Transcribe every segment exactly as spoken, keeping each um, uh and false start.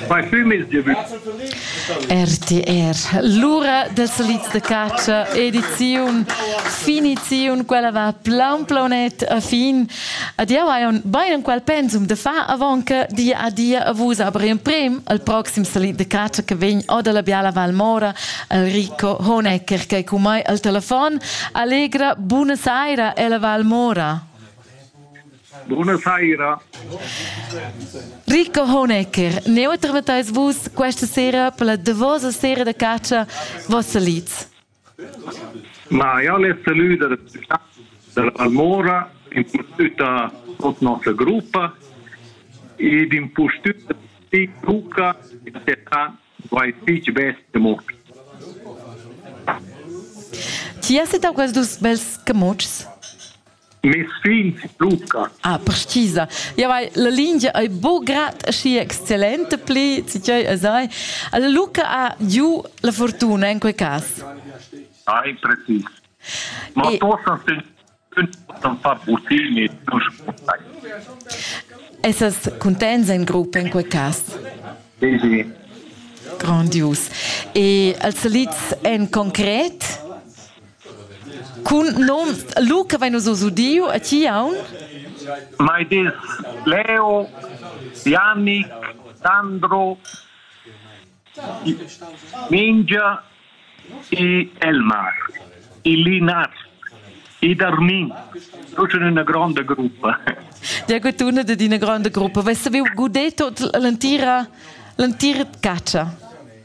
Vai filmes di R T R, l'ora del Salits de Caccia, edizione, finizione, quella va plan planet a fin. Ed io ho un bene quel pensum de fa avant che dia a dia a vus aber in prem al proxim Salit de Caccia che vegn o della Biala Valmora, al Rico Honecker che con mai al telefon allegra buonasera e la Valmora. Buonasera. Rico Honecker, neu trovatais vus questa sera per la devosa sera de Caccia vos Salits? Ma io le saluto della Valmora, in tutta la nostra gruppa, ed in tutta la Luca, in città, vai fici beste molto. Ci ha setato quasi dus bels camots? Mes filhos, Luca. Ah, precisa. Ja, vai, la linea è bo grat asci eccellente pli, si c'è a sai. Alla Luca ha giù la fortuna in quel caso. Ah, è preciso. Ma e... tu non fa bottini, non spontai. E sei contenta in gruppo in quel caso? Sì, sì. Grandios. E al Salits in concreto? Con nom Luca vai nos usudio a chi aun? Ma è Leo, Yannick, Sandro, Ninja e Elmar, e Linar, e Darmin. Tutti in una grande gruppa. Ja, gut, una di una grande gruppa. Vai sapevo godeto l'antira l'antira caccia.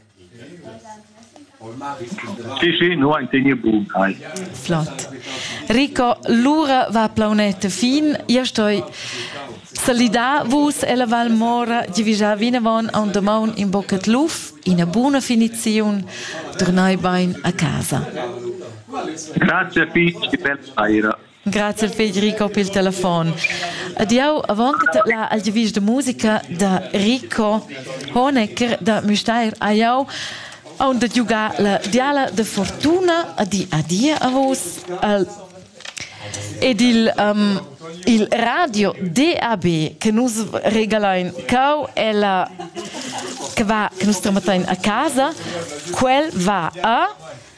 Sì, sì, noi teniamo buono. Flott. Rico, l'ora va planeta fin. Io sto salida vos e la Valmora di Vija Vinavon a un domani in bocca di luft, in una buona finizione, tornai ben a casa. Grazie Fici, bella sera. Grazie Federico per il telefono. Adieu, avanti la al divis de musica da Rico Honecker da Müstair. Adieu. Und da juga la diala de fortuna a di a dia a vos al ed il um, il radio D A B che nos regala in cau e la che va che nos tramatain a casa quel va a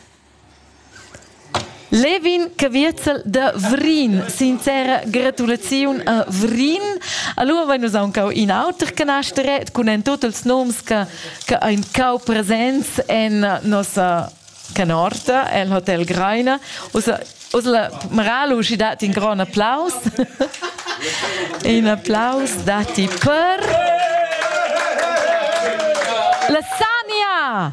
Levin Caviezel de Vrin. Sincera gratulazione a Vrin. Allora vai nos anche in auter canasteret con en tutti els noms che che ein cau presenz en nossa canorta el Hotel Graina. Usa usa Maralo ci dat in gran applaus. Un applaus dati per la Sania.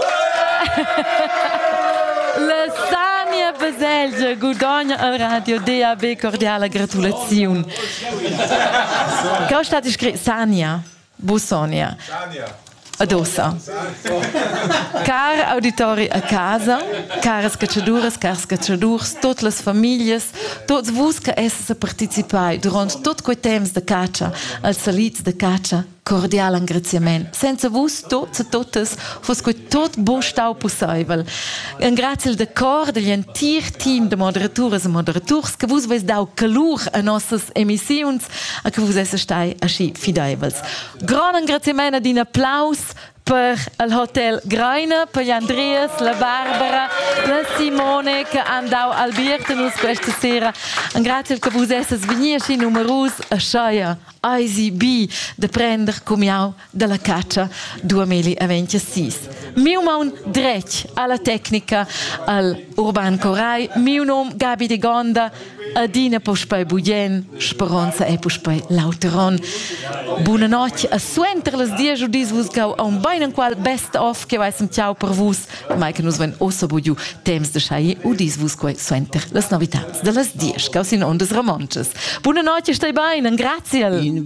La Sania Baselgia Gudogna al radio D A B cordiale gratulazione. Che è stato scritto Sania? Bu Sonia. Sania. Adossa. Car auditori a casa, caras cacciaduras, caras cacciadurs, tutte le famiglie, tutti vos che esse partecipai durante tutti quei temps de caccia, al Salits de caccia, cordiale ringraziamento. Senza vos tutti e tutte, fosse quei tot bo stau possibile. Un grazie al decor degli antier team de moderatores e moderators che vos ves dau calur a nossas emissioni e che vos esse stai asci fidevels. Gran ringraziamento ed un applaus per il Hotel Graina, per Andreas, la Barbara, la Simone che andau al Biertenus questa sera. Un grazie che vos esse svegniesci numerus a sceia I C B de prender come jau della caccia duemilaventisei. Mio mon drech alla tecnica al Urban Corai, mio nom Gabi de Gonda, adina pospai Bugen, speranza e pospai Lauteron. Buona notte, a suenter les dies udis vos gau a un bain en qual best of che vai sem ciao per vos, mai che nos ven ossa bugiu temps de chai udis vos quai suenter les novitats de les dies, gau sin ondes romanches. Buona notte, stai bain, grazie.